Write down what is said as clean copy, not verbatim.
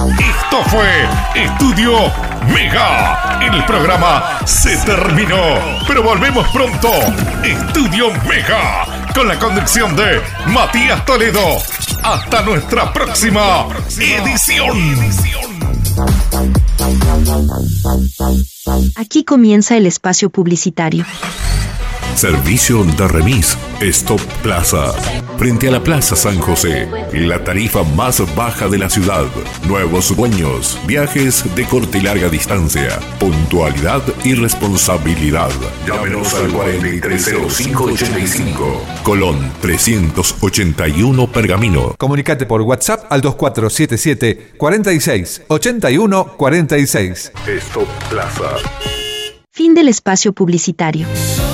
Esto fue Estudio Mega. El programa se terminó, pero volvemos pronto. Estudio Mega, con la conducción de Matías Toledo. Hasta nuestra próxima edición. Aquí comienza el espacio publicitario. Servicio de remis Stop Plaza. Frente a la Plaza San José, la tarifa más baja de la ciudad. Nuevos dueños, viajes de corta y larga distancia, puntualidad y responsabilidad. Llámenos al 430585, Colón 381 Pergamino. Comunicate por WhatsApp al 2477 46 81 46. Stop Plaza. Fin del espacio publicitario.